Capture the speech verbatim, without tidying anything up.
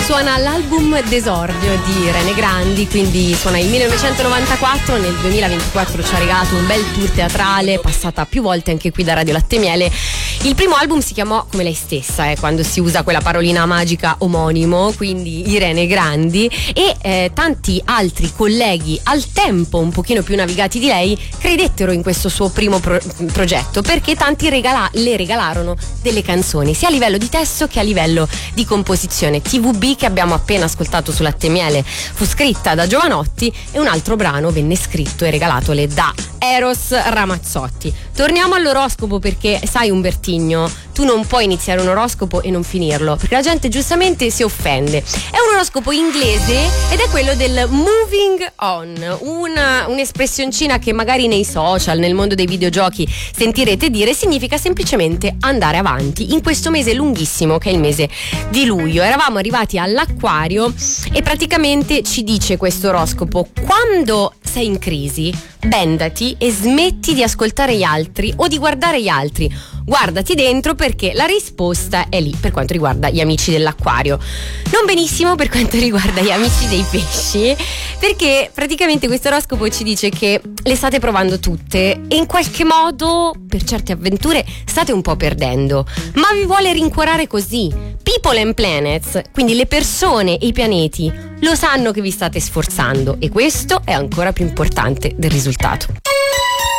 suona l'album d'esordio di Irene Grandi, quindi suona il millenovecentonovantaquattro, nel duemilaventiquattro ci ha regalato un bel tour teatrale, passata più volte anche qui da Radio Latte Miele. Il primo album si chiamò come lei stessa, eh, quando si usa quella parolina magica omonimo, quindi Irene Grandi, e eh, tanti altri colleghi al tempo un pochino più navigati di lei credettero in questo suo primo pro- progetto, perché tanti regala- le regalarono delle canzoni, sia a livello di testo che a livello di composizione. T V B, che abbiamo appena ascoltato su Latte Miele, fu scritta da Giovanotti e un altro brano venne scritto e regalatole da Eros Ramazzotti. Torniamo all'oroscopo, perché sai Umbertigno, tu non puoi iniziare un oroscopo e non finirlo, perché la gente giustamente si offende. È un oroscopo inglese ed è quello del moving on, una, un'espressioncina che magari nei social, nel mondo dei videogiochi sentirete dire, significa semplicemente andare avanti in questo mese lunghissimo che è il mese di luglio. Eravamo arrivati all'Acquario e praticamente ci dice questo oroscopo: quando sei in crisi, bendati e smetti di ascoltare gli altri o di guardare gli altri. Guardati dentro, perché la risposta è lì per quanto riguarda gli amici dell'Acquario. Non benissimo per quanto riguarda gli amici dei pesci, perché praticamente questo oroscopo ci dice che le state provando tutte e in qualche modo per certe avventure state un po' perdendo, ma vi vuole rincuorare così. People and planets, quindi le persone e i pianeti, lo sanno che vi state sforzando, e questo è ancora più importante del risultato.